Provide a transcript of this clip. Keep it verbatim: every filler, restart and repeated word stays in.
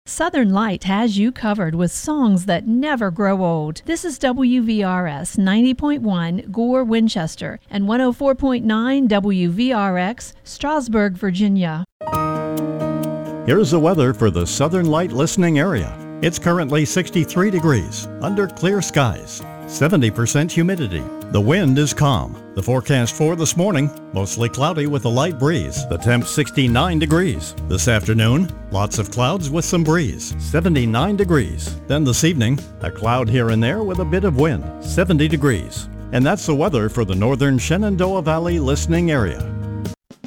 Southern Light has you covered with songs that never grow old. This is W V R S ninety point one Gore, Winchester, and one oh four point nine W V R X, Strasburg, Virginia. Here's the weather for the Southern Light listening area. It's currently sixty-three degrees, under clear skies, seventy percent humidity. The wind is calm. The forecast for this morning, mostly cloudy with a light breeze. The temp sixty-nine degrees. This afternoon, lots of clouds with some breeze, seventy-nine degrees. Then this evening, a cloud here and there with a bit of wind, seventy degrees. And that's the weather for the northern Shenandoah Valley listening area.